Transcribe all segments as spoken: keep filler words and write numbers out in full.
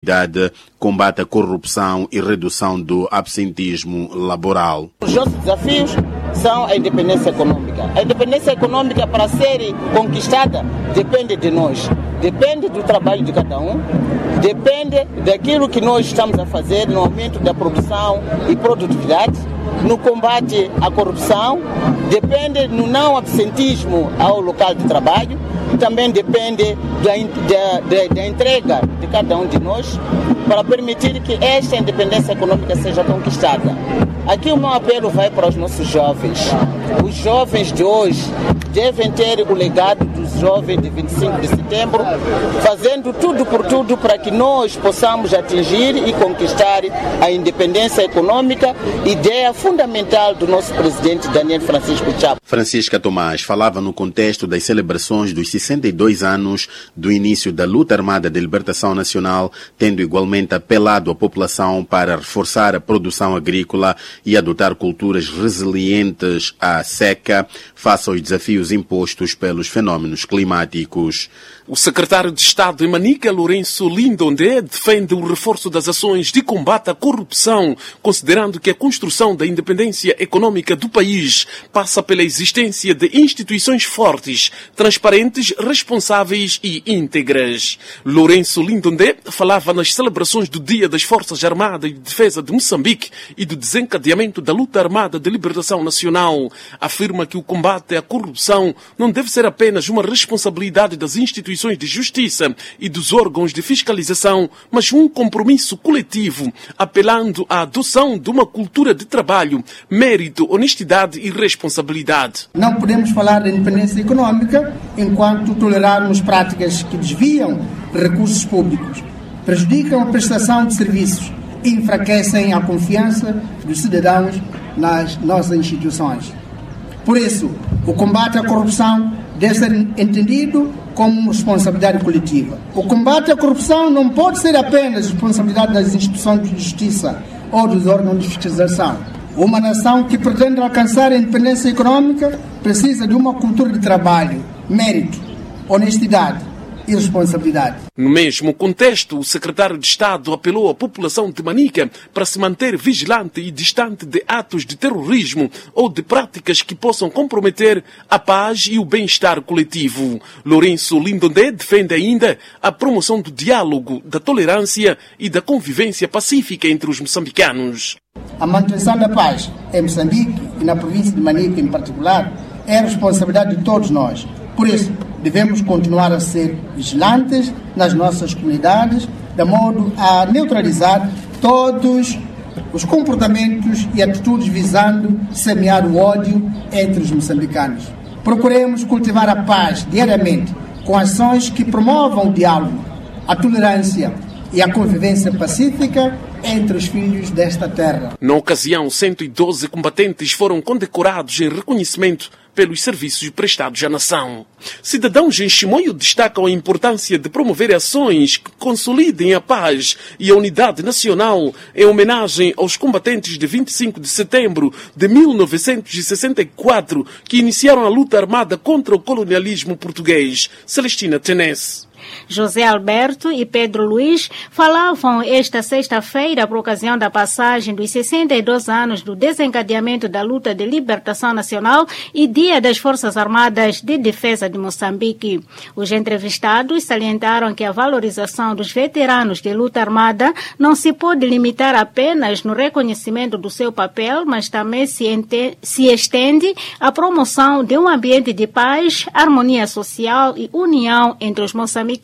combate à corrupção e redução do absentismo laboral. Os nossos desafios são a independência econômica. A independência econômica, para ser conquistada, depende de nós. Depende do trabalho de cada um, depende daquilo que nós estamos a fazer no aumento da produção e produtividade, no combate à corrupção, depende no não absentismo ao local de trabalho, também depende da, da, da, da entrega de cada um de nós para permitir que esta independência econômica seja conquistada. Aqui o meu apelo vai para os nossos jovens. Os jovens de hoje devem ter o legado dos jovens de vinte e cinco de setembro, fazendo tudo por tudo para que nós possamos atingir e conquistar a independência econômica, ideia fundamental do nosso presidente Daniel Francisco Chapo. Francisca Tomás falava no contexto das celebrações dos sessenta e dois anos do início da luta armada de libertação nacional, tendo igualmente apelado à população para reforçar a produção agrícola e adotar culturas resilientes à seca face aos desafios impostos pelos fenómenos climáticos. O secretário de Estado em Manica, Lourenço Lindonde, defende o reforço das ações de combate à corrupção, considerando que a construção da independência econômica do país passa pela existência de instituições fortes, transparentes, responsáveis e íntegras. Lourenço Lindonde falava nas celebrações do Dia das Forças Armadas de Defesa de Moçambique e do desencadeamento da luta armada de libertação nacional. Afirma que o combate à corrupção não deve ser apenas uma responsabilidade das instituições de justiça e dos órgãos de fiscalização, mas um compromisso coletivo, apelando à adoção de uma cultura de trabalho, mérito, honestidade e responsabilidade. Não podemos falar de independência econômica enquanto tolerarmos práticas que desviam recursos públicos, prejudicam a prestação de serviços e enfraquecem a confiança dos cidadãos nas nossas instituições. Por isso, o combate à corrupção deve ser entendido como responsabilidade coletiva. O combate à corrupção não pode ser apenas responsabilidade das instituições de justiça ou dos órgãos de fiscalização. Uma nação que pretende alcançar a independência econômica precisa de uma cultura de trabalho, mérito, honestidade e responsabilidade. No mesmo contexto, o secretário de Estado apelou à população de Manica para se manter vigilante e distante de atos de terrorismo ou de práticas que possam comprometer a paz e o bem-estar coletivo. Lourenço Lindonde defende ainda a promoção do diálogo, da tolerância e da convivência pacífica entre os moçambicanos. A manutenção da paz em Moçambique e na província de Manica em particular é a responsabilidade de todos nós. Por isso, devemos continuar a ser vigilantes nas nossas comunidades, de modo a neutralizar todos os comportamentos e atitudes visando semear o ódio entre os moçambicanos. Procuremos cultivar a paz diariamente com ações que promovam o diálogo, a tolerância e a convivência pacífica entre os filhos desta terra. Na ocasião, cento e doze combatentes foram condecorados em reconhecimento pelos serviços prestados à nação. Cidadãos em Chimoio destacam a importância de promover ações que consolidem a paz e a unidade nacional em homenagem aos combatentes de vinte e cinco de setembro de mil novecentos e sessenta e quatro que iniciaram a luta armada contra o colonialismo português. Celestina Tenesse. José Alberto e Pedro Luiz falavam esta sexta-feira por ocasião da passagem dos sessenta e dois anos do desencadeamento da luta de libertação nacional e Dia das Forças Armadas de Defesa de Moçambique. Os entrevistados salientaram que a valorização dos veteranos de luta armada não se pode limitar apenas no reconhecimento do seu papel, mas também se, ente- se estende à promoção de um ambiente de paz, harmonia social e união entre os moçambicanos.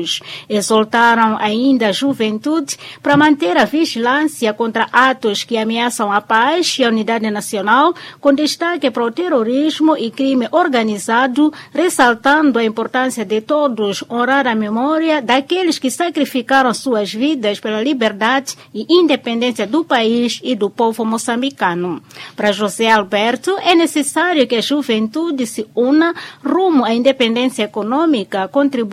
Exortaram ainda a juventude para manter a vigilância contra atos que ameaçam a paz e a unidade nacional, com destaque para o terrorismo e crime organizado, ressaltando a importância de todos honrar a memória daqueles que sacrificaram suas vidas pela liberdade e independência do país e do povo moçambicano. Para José Alberto, é necessário que a juventude se una rumo à independência econômica, contribuindo para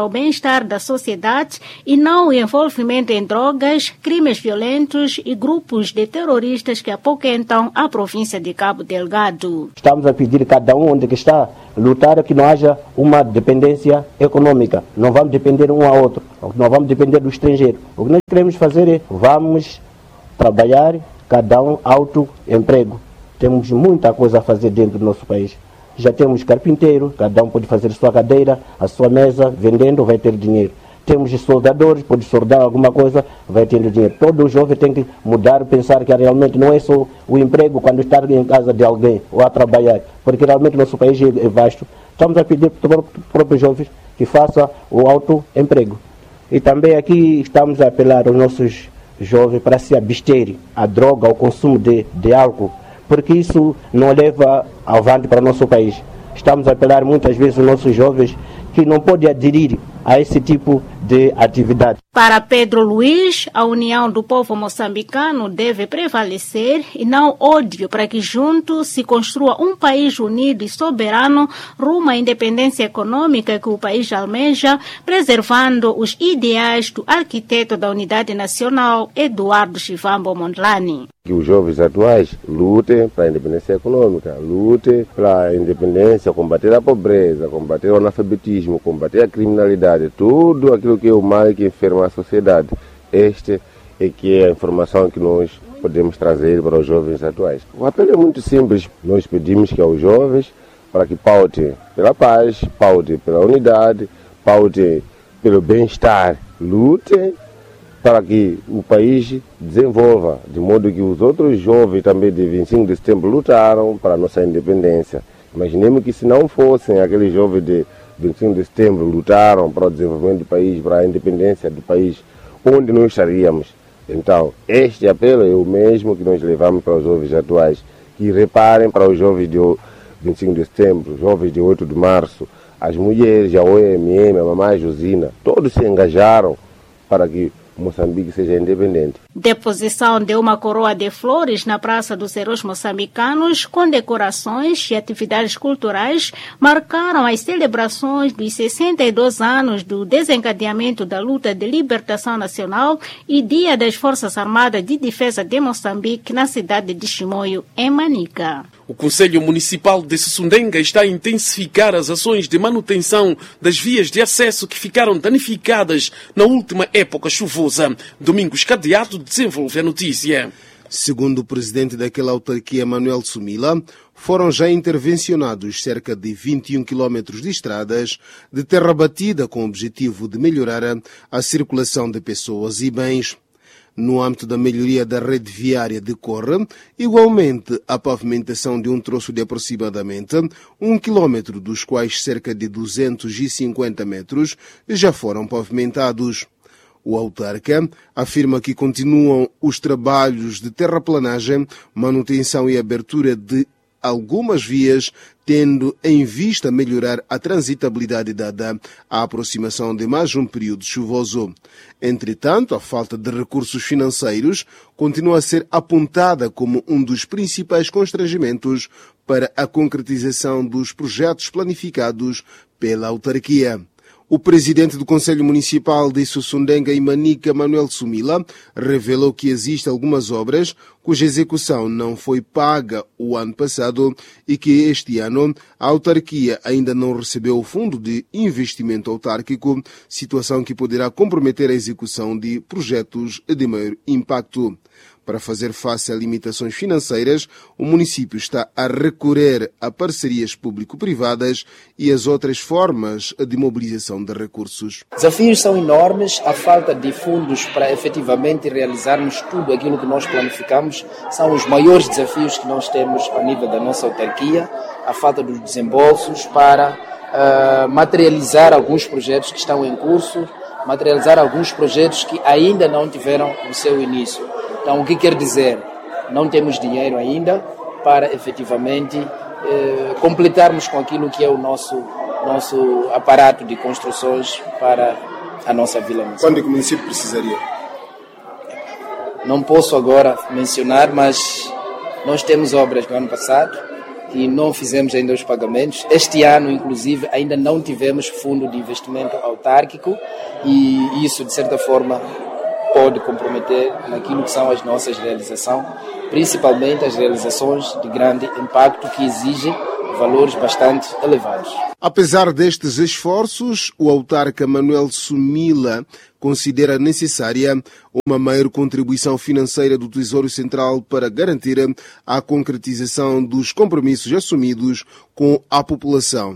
para o bem-estar da sociedade e não o envolvimento em drogas, crimes violentos e grupos de terroristas que apoquentam a província de Cabo Delgado. Estamos a pedir a cada um onde que está lutar que não haja uma dependência econômica. Não vamos depender um ao outro, não vamos depender do estrangeiro. O que nós queremos fazer é vamos trabalhar, cada um autoemprego. Temos muita coisa a fazer dentro do nosso país. Já temos carpinteiro, cada um pode fazer a sua cadeira, a sua mesa, vendendo vai ter dinheiro. Temos soldadores, pode soldar alguma coisa, vai ter dinheiro. Todo jovem tem que mudar, pensar que realmente não é só o emprego quando está em casa de alguém ou a trabalhar, porque realmente nosso país é vasto. Estamos a pedir para os próprios jovens que façam o autoemprego. E também aqui estamos a apelar aos nossos jovens para se absterem à droga, ao consumo de, de álcool, porque isso não leva avante para o nosso país. Estamos a apelar muitas vezes aos nossos jovens que não podem aderir a esse tipo de atividade. Para Pedro Luiz, a união do povo moçambicano deve prevalecer e não ódio, para que junto se construa um país unido e soberano rumo à independência econômica que o país almeja, preservando os ideais do arquiteto da unidade nacional, Eduardo Chivambo Mondlane. Que os jovens atuais lutem para a independência econômica, lutem para a independência, combater a pobreza, combater o analfabetismo, combater a criminalidade, tudo aquilo que é o mal que enferma a sociedade. Este é que é a informação que nós podemos trazer para os jovens atuais. O apelo é muito simples. Nós pedimos que aos jovens para que pautem pela paz, pautem pela unidade, pautem pelo bem-estar, lutem para que o país desenvolva, de modo que os outros jovens também de vinte e cinco de setembro lutaram para a nossa independência. Imaginemos que se não fossem aqueles jovens de vinte e cinco de setembro lutaram para o desenvolvimento do país, para a independência do país, onde nós estaríamos? Então, este apelo é o mesmo que nós levamos para os jovens atuais, que reparem para os jovens de vinte e cinco de setembro, jovens de oito de março, as mulheres, a O M M, a Mamãe Josina, todos se engajaram para que Moçambique seja independente. Deposição de uma coroa de flores na Praça dos Heróis Moçambicanos, com decorações e atividades culturais, marcaram as celebrações dos sessenta e dois anos do desencadeamento da luta de libertação nacional e Dia das Forças Armadas de Defesa de Moçambique na cidade de Chimoio, em Manica. O Conselho Municipal de Sossundenga está a intensificar as ações de manutenção das vias de acesso que ficaram danificadas na última época chuvosa. Domingos Cadeado desenvolve a notícia. Segundo o presidente daquela autarquia, Manuel Sumila, foram já intervencionados cerca de vinte e um quilómetros de estradas de terra batida com o objetivo de melhorar a circulação de pessoas e bens. No âmbito da melhoria da rede viária decorre, igualmente, a pavimentação de um troço de aproximadamente um quilômetro, dos quais cerca de duzentos e cinquenta metros já foram pavimentados. O autarca afirma que continuam os trabalhos de terraplanagem, manutenção e abertura de algumas vias, tendo em vista melhorar a transitabilidade dada à aproximação de mais um período chuvoso. Entretanto, a falta de recursos financeiros continua a ser apontada como um dos principais constrangimentos para a concretização dos projetos planificados pela autarquia. O presidente do Conselho Municipal de Sossundenga e Manica, Manuel Sumila, revelou que existem algumas obras cuja execução não foi paga o ano passado e que este ano a autarquia ainda não recebeu o fundo de investimento autárquico, situação que poderá comprometer a execução de projetos de maior impacto. Para fazer face a limitações financeiras, o município está a recorrer a parcerias público-privadas e as outras formas de mobilização de recursos. Desafios são enormes, a falta de fundos para efetivamente realizarmos tudo aquilo que nós planificamos são os maiores desafios que nós temos a nível da nossa autarquia, a falta dos desembolsos para uh, materializar alguns projetos que estão em curso, materializar alguns projetos que ainda não tiveram o seu início. Então, o que quer dizer? Não temos dinheiro ainda para efetivamente eh, completarmos com aquilo que é o nosso, nosso aparato de construções para a nossa Vila Municipal. Quando é que o município precisaria? Não posso agora mencionar, mas nós temos obras do ano passado e não fizemos ainda os pagamentos. Este ano, inclusive, ainda não tivemos fundo de investimento autárquico e isso, de certa forma, pode comprometer naquilo que são as nossas realizações, principalmente as realizações de grande impacto que exigem valores bastante elevados. Apesar destes esforços, o autarca Manuel Sumila considera necessária uma maior contribuição financeira do Tesouro Central para garantir a concretização dos compromissos assumidos com a população.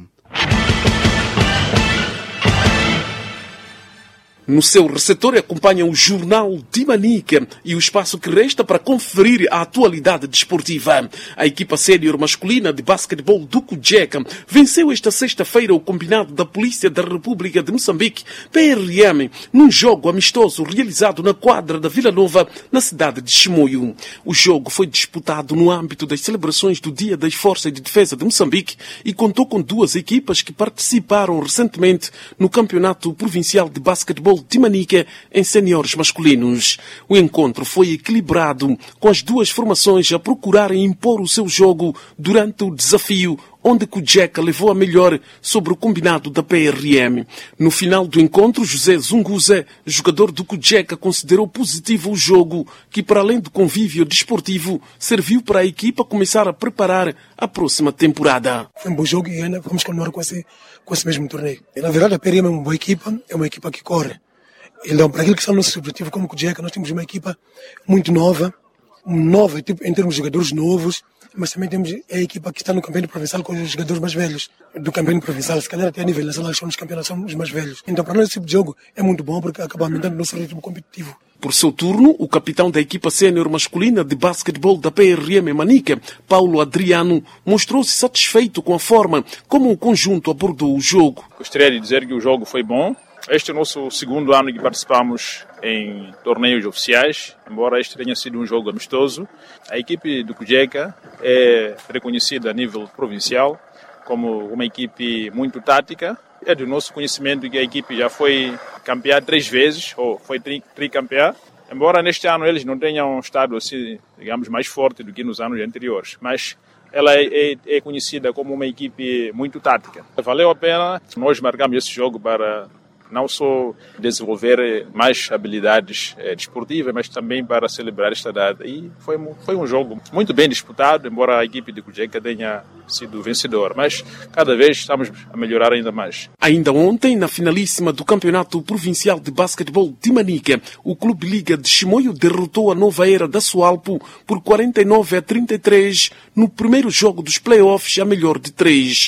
No seu receptor acompanham o Jornal de Manica e o espaço que resta para conferir a atualidade desportiva. A equipa sénior masculina de basquetebol do Cujeca venceu esta sexta-feira o combinado da Polícia da República de Moçambique, P R M, num jogo amistoso realizado na quadra da Vila Nova, na cidade de Chimoio. O jogo foi disputado no âmbito das celebrações do Dia das Forças de Defesa de Moçambique e contou com duas equipas que participaram recentemente no Campeonato Provincial de Basquetebol de Manica em seniores masculinos. O encontro foi equilibrado, com as duas formações a procurarem impor o seu jogo durante o desafio, onde Cujeca levou a melhor sobre o combinado da P R M. No final do encontro, José Zunguza, jogador do Cujeca, considerou positivo o jogo, que para além do convívio desportivo, serviu para a equipa começar a preparar a próxima temporada. Foi um bom jogo e ainda vamos continuar com esse, com esse mesmo torneio. E, na verdade, a P R M é uma boa equipa, é uma equipa que corre. Então, para aquilo que são nossos objetivos como Cujeca, nós temos uma equipa muito nova, nova tipo, em termos de jogadores novos, mas também temos a equipa que está no campeonato provincial com os jogadores mais velhos do campeonato provincial. Se calhar até a nível nacional eles são nos campeonatos, são os mais velhos. Então, para nós, esse tipo de jogo é muito bom porque acaba aumentando o nosso ritmo competitivo. Por seu turno, o capitão da equipa sénior masculina de basquetebol da P R M Manica, Paulo Adriano, mostrou-se satisfeito com a forma como o conjunto abordou o jogo. Gostaria de dizer que o jogo foi bom. Este é o nosso segundo ano que participamos em torneios oficiais, embora este tenha sido um jogo amistoso. A equipe do Cujeca é reconhecida a nível provincial como uma equipe muito tática. É do nosso conhecimento que a equipe já foi campeã três vezes, ou foi tri, tricampeã, embora neste ano eles não tenham estado assim, digamos, mais forte do que nos anos anteriores. Mas ela é, é, é conhecida como uma equipe muito tática. Valeu a pena, nós marcamos esse jogo para não só desenvolver mais habilidades eh, desportivas, mas também para celebrar esta data. E foi, foi um jogo muito bem disputado, embora a equipe de Cujeca tenha sido vencedora. Mas cada vez estamos a melhorar ainda mais. Ainda ontem, na finalíssima do Campeonato Provincial de Basquetebol de Manica, o Clube Liga de Chimoio derrotou a Nova Era da Sualpo por quarenta e nove a trinta e três no primeiro jogo dos playoffs a melhor de três.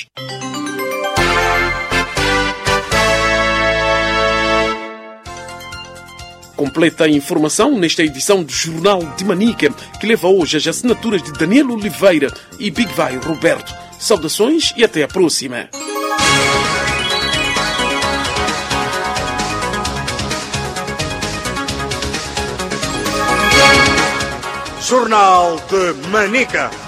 Completa a informação nesta edição do Jornal de Manica, que leva hoje as assinaturas de Daniel Oliveira e Big Vai Roberto. Saudações e até a próxima. Jornal de Manica.